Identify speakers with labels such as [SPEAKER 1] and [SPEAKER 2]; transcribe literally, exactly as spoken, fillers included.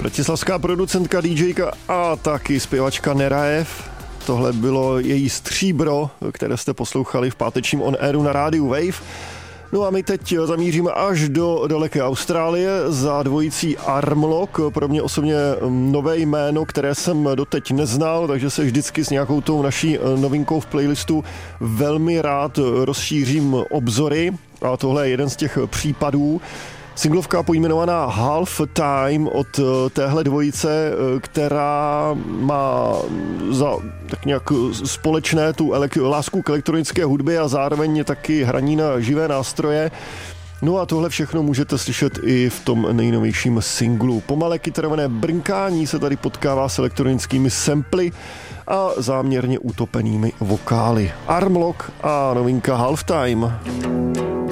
[SPEAKER 1] Bratislavská producentka, DJka a taky zpěvačka Nerajev. Tohle bylo její Stříbro, které jste poslouchali v pátečním on airu na rádiu Wave. No a my teď zamíříme až do daleké Austrálie za dvojicí Armlock. Pro mě osobně nové jméno, které jsem doteď neznal, takže se vždycky s nějakou tou naší novinkou v playlistu velmi rád rozšířím obzory. A tohle je jeden z těch případů. Singlovka pojmenovaná Half Time od téhle dvojice, která má za tak nějak společné tu elek- lásku k elektronické hudbě a zároveň taky hraní na živé nástroje. No a tohle všechno můžete slyšet i v tom nejnovějším singlu. Pomalé kytarované brnkání se tady potkává s elektronickými samply a záměrně utopenými vokály. Armlock a novinka Half Time.